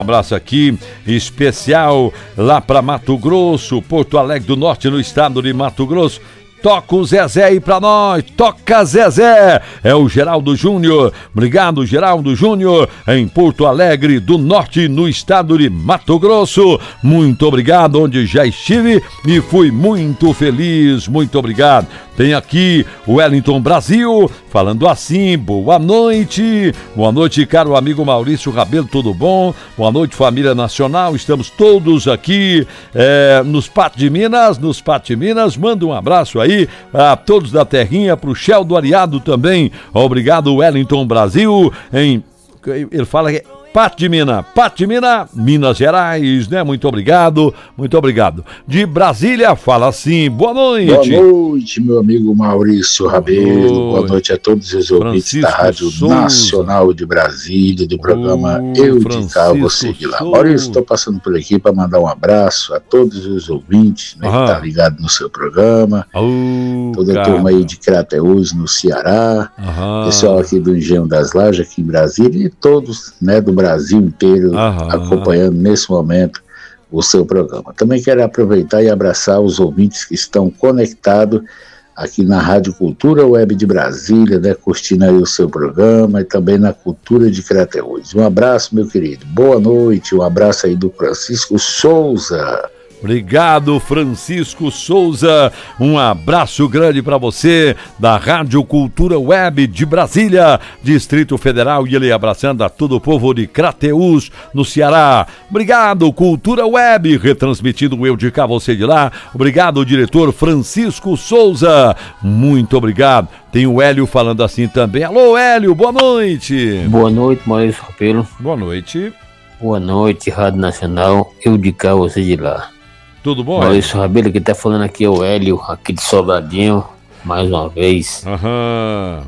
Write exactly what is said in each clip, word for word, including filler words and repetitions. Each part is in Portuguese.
Um abraço aqui especial lá para Mato Grosso, Porto Alegre do Norte, no estado de Mato Grosso. Toca o Zezé aí pra nós, toca Zezé, é o Geraldo Júnior, obrigado Geraldo Júnior, em Porto Alegre do Norte, no estado de Mato Grosso, muito obrigado, onde já estive e fui muito feliz, muito obrigado. Tem aqui o Wellington Brasil, falando assim, boa noite, boa noite caro amigo Maurício Rabelo, tudo bom? Boa noite família nacional, estamos todos aqui é, nos Patos de Minas, nos Patos de Minas, manda um abraço aí a todos da terrinha, pro Shell do Ariado também, obrigado Wellington Brasil, em, ele fala que Patos de Minas, Patos de Minas, Minas Gerais, né? Muito obrigado, muito obrigado. De Brasília, fala assim, boa noite. Boa noite, meu amigo Maurício Rabelo, boa, boa noite a todos os ouvintes Francisco da Rádio Souza. Nacional de Brasília, do programa oh, Eu de Cá, Você de Lá. Souza. Maurício, estou passando por aqui para mandar um abraço a todos os ouvintes, né, que tá ligado no seu programa, oh, toda cara. a turma aí de Crateús, no Ceará, Aham. pessoal aqui do Engenho das Lajes, aqui em Brasília, e todos, né, do Brasil inteiro Aham. acompanhando nesse momento o seu programa. Também quero aproveitar e abraçar os ouvintes que estão conectados aqui na Rádio Cultura Web de Brasília, né, curtindo aí o seu programa e também na Cultura de Crateús. Um abraço, meu querido. Boa noite. Um abraço aí do Francisco Souza. Obrigado, Francisco Souza. Um abraço grande para você da Rádio Cultura Web de Brasília, Distrito Federal, e ele abraçando a todo o povo de Crateús, no Ceará. Obrigado, Cultura Web, retransmitindo o Eu de Cá, Você de Lá. Obrigado, diretor Francisco Souza. Muito obrigado. Tem o Hélio falando assim também. Alô, Hélio, boa noite. Boa noite, Maurício Rabelo. Boa noite. Boa noite, Rádio Nacional, Eu de Cá, Você de Lá. Tudo bom? Maurício Rabelo, que tá falando aqui é o Hélio, aqui de Sobradinho, mais uma vez. Aham.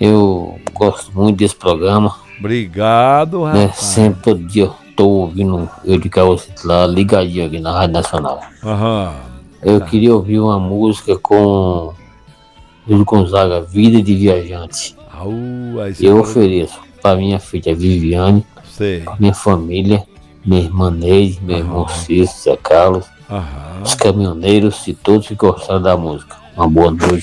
Eu gosto muito desse programa. Obrigado, rapaz. Né? Sempre, todo dia, eu tô ouvindo Eu de Cá, Você de Lá, ligadinho aqui na Rádio Nacional. Aham. Eu tá. queria ouvir uma música com Júlio Gonzaga, Vida de Viajante. Au, aí eu pode... ofereço para minha filha Viviane, Sei. pra minha família, minha irmã Neide, meu Aham. irmão Cício, Zé Carlos, Aham. os caminhoneiros e todos que gostaram da música. Uma boa noite.